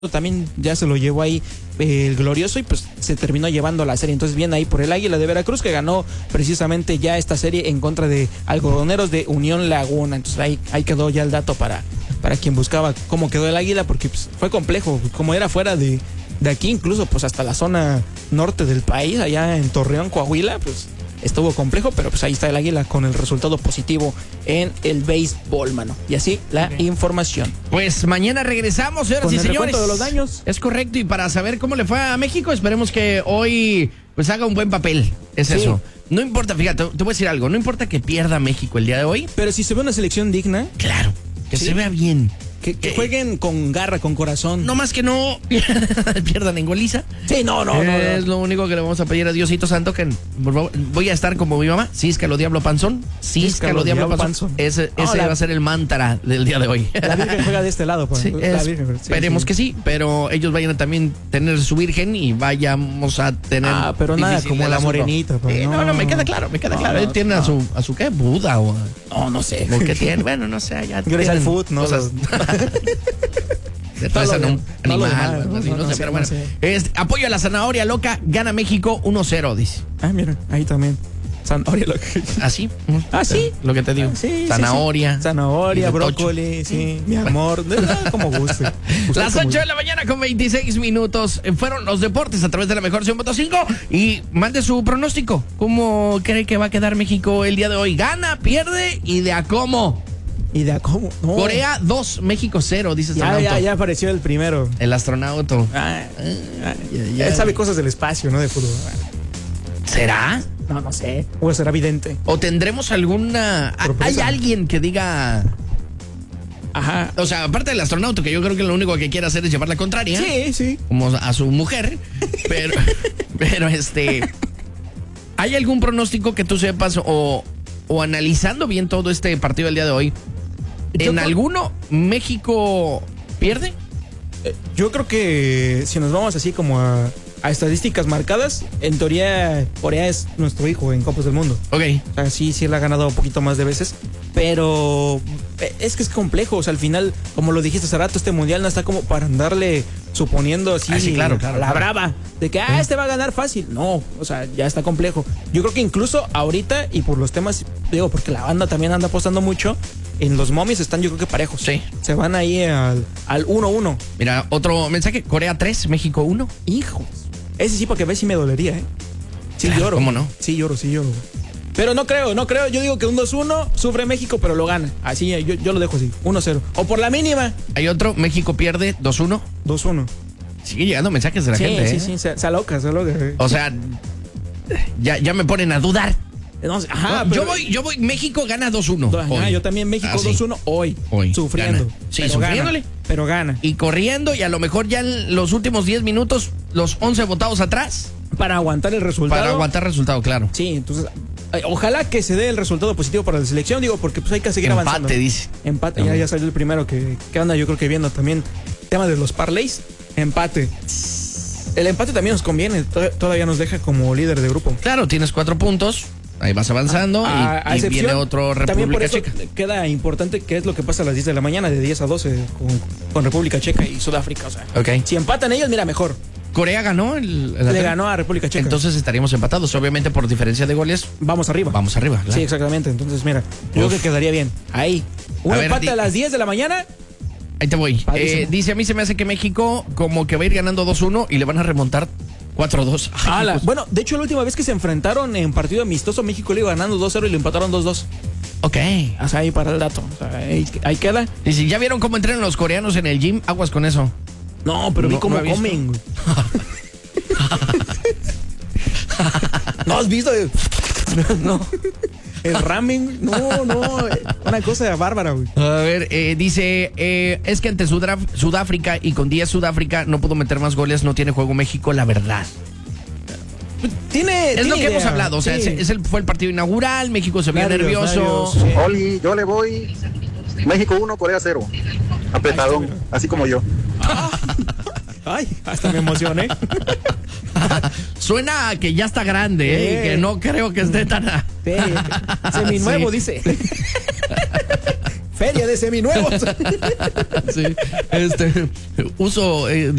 también ya se lo llevó ahí el Glorioso y pues se terminó llevando la serie. Entonces viene ahí por el Águila de Veracruz, que ganó precisamente ya esta serie en contra de Algodoneros de Unión Laguna. Entonces ahí quedó ya el dato para quien buscaba cómo quedó el Águila, porque pues, fue complejo, como era fuera de aquí, incluso pues hasta la zona norte del país, allá en Torreón, Coahuila, pues estuvo complejo, pero pues ahí está el Águila con el resultado positivo en el béisbol, mano. Y así la información. Pues mañana regresamos, señoras con y el señores. recuento de los daños. Es correcto, y para saber cómo le fue a México, esperemos que hoy pues haga un buen papel. Es sí. Eso. No importa, fíjate, te voy a decir algo, no importa que pierda México el día de hoy. Pero si se ve una selección digna. Claro, que sí. Se vea bien. Que jueguen con garra, con corazón. No más que no pierdan en goliza. Sí, no. Es lo único que le vamos a pedir a Diosito Santo, que por favor, voy a estar como mi mamá. Císcalo, diablo panzón. Císcalo, diablo panzón. Ese va a ser el mantra del día de hoy. La Virgen juega de este lado, pues. Sí, esperemos que sí, pero ellos vayan a también tener su Virgen y vayamos a tener. Pero nada como la morenita. Pues, no, me queda claro. Él tiene a su ¿qué? Buda o. No sé. ¿O qué tiene? Bueno, no sé, ya. Gracias al food, ¿no? De todo ese animal, no sé, pero bueno. Apoyo a la zanahoria loca, gana México 1-0, dice. Mira, ahí también. Zanahoria loca. ¿Así? Sí. Lo que te digo. Sí, zanahoria. Sí. Zanahoria, brócoli, sí. Mi amor. Como guste. Las 8 de la mañana con 26 minutos. Fueron los deportes a través de la mejor 100.5. Y mande su pronóstico. ¿Cómo cree que va a quedar México el día de hoy? ¿Gana, pierde y de a cómo? ¿Y de a cómo? No. Corea 2, México 0, dice ya apareció el primero. El astronauta. Él sabe cosas del espacio, no de fútbol. ¿Será? No sé. O será evidente. ¿O tendremos alguna... ¿Hay alguien que diga... Ajá. O sea, aparte del astronauta, que yo creo que lo único que quiere hacer es llevar la contraria. Sí. Como a su mujer. Pero ¿hay algún pronóstico que tú sepas o analizando bien todo este partido del día de hoy? ¿En alguno México pierde? Yo creo que si nos vamos así como a estadísticas marcadas, en teoría Corea es nuestro hijo en Copas del Mundo. Ok. O sea, sí él ha ganado un poquito más de veces, pero es que es complejo. O sea, al final, como lo dijiste hace rato, este mundial no está como para andarle suponiendo así, sí, claro, la brava, de que este va a ganar fácil. No, o sea, ya está complejo. Yo creo que incluso ahorita, y por los temas, digo, porque la banda también anda apostando mucho, en los momies están yo creo que parejos. Sí. Se van ahí al 1-1. Mira, otro mensaje, Corea 3, México 1. Hijos. Ese sí, porque a ver si me dolería, ¿eh? Sí, claro, lloro. ¿Cómo no? Sí, lloro. Pero no creo. Yo digo que un 2-1 sufre México, pero lo gana. Así, yo lo dejo así. 1-0. O por la mínima. Hay otro, México pierde 2-1. 2-1. Sigue llegando mensajes de la gente, Sí, se aloca. O sea, ya me ponen a dudar. Ajá, yo voy, México gana 2-1. Yo también, México 2-1 hoy. Sufriendo. Gana. Sí, sufriéndole. Pero gana. Y corriendo, y a lo mejor ya en los últimos 10 minutos, los 11 votados atrás. Para aguantar el resultado. Para aguantar el resultado, claro. Sí, entonces, ojalá que se dé el resultado positivo para la selección, digo, porque pues hay que seguir avanzando. Empate, dice. Empate, ya salió el primero que anda yo creo que viendo también. Tema de los parlays, empate. El empate también nos conviene, todavía nos deja como líder de grupo. Claro, tienes 4 puntos. Ahí vas avanzando y viene otro República Checa. Queda importante qué es lo que pasa a las 10 de la mañana, de 10 a 12 con República Checa y Sudáfrica. O sea, si empatan ellos, mira, mejor. Corea ganó le ganó a República Checa. Entonces estaríamos empatados. Obviamente por diferencia de goles. Vamos arriba. Claro. Sí, exactamente. Entonces, mira, yo creo que quedaría bien. Ahí. Un empate a las 10 de la mañana. Ahí te voy. Dice, a mí se me hace que México como que va a ir ganando 2-1 y le van a remontar 4-2. Bueno, de hecho la última vez que se enfrentaron en partido amistoso, México le iba ganando 2-0 y le empataron 2-2. Ok. O sea, ahí para el dato. O sea, ahí queda. Y si ya vieron cómo entrenan los coreanos en el gym, aguas con eso. No, pero vi cómo comen, güey. ¿No has visto? No. El ramen, no, una cosa bárbara, güey. A ver, dice, es que ante Sudáfrica y con 10 Sudáfrica no pudo meter más goles, no tiene juego México, la verdad. Es lo que hemos hablado, o sea, fue el partido inaugural, México se veía nervioso. Oli, yo le voy México 1, Corea 0. Apretadón, así como yo. Ay, hasta me emocioné. Suena a que ya está grande, que no creo que esté tan... Seminuevo, dice. feria de seminuevos. Sí, uso